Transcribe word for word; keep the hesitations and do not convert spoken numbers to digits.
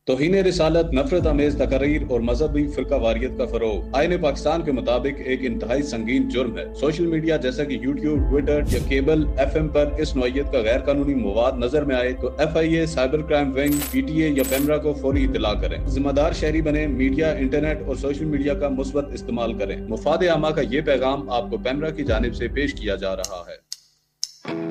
तौहीन रिसालत, नफरत अमेज तकरीर और मजहबी फिरका वारियत का फरोग आईन पाकिस्तान के मुताबिक एक इंतहाई संगीन जुर्म है। सोशल मीडिया जैसा कि यूट्यूब, ट्विटर या केबल एफ एम पर इस नौइयत का गैर कानूनी मवाद नजर में आए तो F I A, cyber crime wing, P T A या पेमरा को फौरी इतला करें। जिम्मेदार शहरी बने, मीडिया, इंटरनेट और सोशल मीडिया का मुस्बत इस्तेमाल करें। मुफाद आमा का ये पैगाम आपको पेमरा की जानिब से पेश किया जा रहा है।